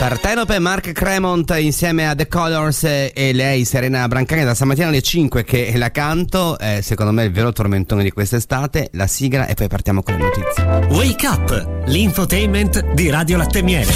Partenope, Mark Cremont insieme a The Colors e lei Serena Brancani da stamattina alle 5 che la canto, secondo me il vero tormentone di quest'estate, la sigla e poi partiamo con le notizie. Wake Up, l'infotainment di Radio Latte Miele.